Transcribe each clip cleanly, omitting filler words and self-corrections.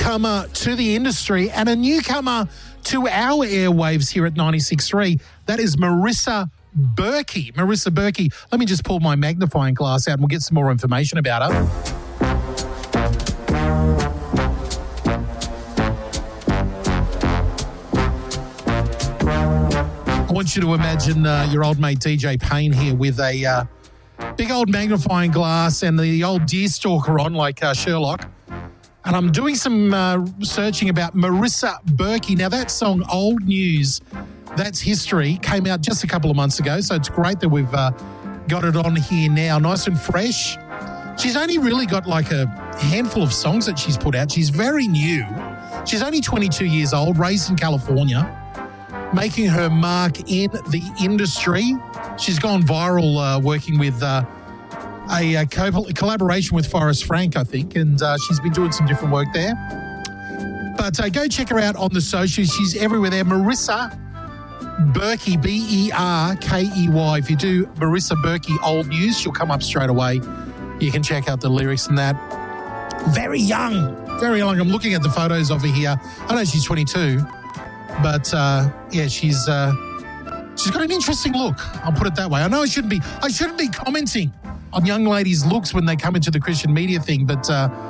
newcomer to the industry and a newcomer to our airwaves here at 96.3. That is Marissa Berkey. Marissa Berkey. Let me just pull my magnifying glass out and we'll get some more information about her. I want you to imagine your old mate DJ Payne here with a big old magnifying glass and the old deer stalker on like Sherlock. And I'm doing some searching about Marissa Berkey. Now, that song, Old News, That's History, came out just a couple of months ago. So it's great that we've got it on here now, nice and fresh. She's only really got like a handful of songs that she's put out. She's very new. She's only 22 years old, raised in California, making her mark in the industry. She's gone viral working with a collaboration with Forrest Frank, I think, and she's been doing some different work there. But go check her out on the socials. She's everywhere there. Marissa Berkey, Berkey. If you do Marissa Berkey Old News, she'll come up straight away. You can check out the lyrics and that. Very young, very young. I'm looking at the photos of her here. I know she's 22, but yeah, she's got an interesting look. I'll put it that way. I know I shouldn't be commenting on young ladies' looks when they come into the Christian media thing, but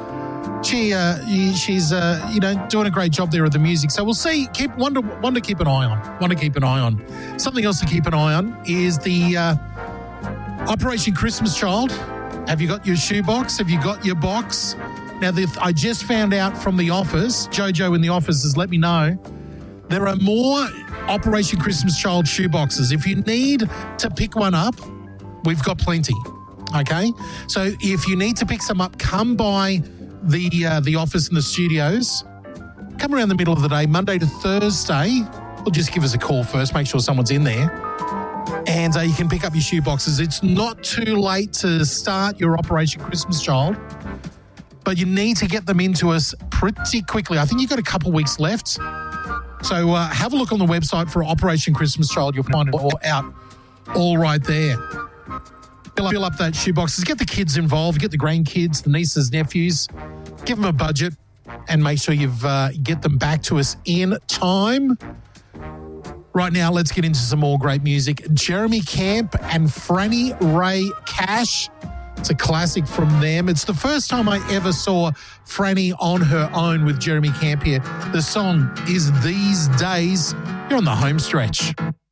she's doing a great job there with the music. So we'll see. One to keep an eye on. Something else to keep an eye on is the Operation Christmas Child. Have you got your shoebox? Have you got your box? Now, I just found out from the office, Jojo in the office has let me know, there are more Operation Christmas Child shoeboxes. If you need to pick one up, we've got plenty. Okay, so if you need to pick some up, come by the office and the studios. Come around the middle of the day, Monday to Thursday. Or just give us a call first, make sure someone's in there. And you can pick up your shoe boxes. It's not too late to start your Operation Christmas Child, but you need to get them into us pretty quickly. I think you've got a couple weeks left. So have a look on the website for Operation Christmas Child. You'll find it all out all right there. Fill up that shoe boxes. Get the kids involved. Get the grandkids, the nieces, nephews. Give them a budget and make sure you get them back to us in time. Right now, let's get into some more great music. Jeremy Camp and Franny Ray Cash. It's a classic from them. It's the first time I ever saw Franny on her own with Jeremy Camp here. The song is These Days. You're on the home stretch.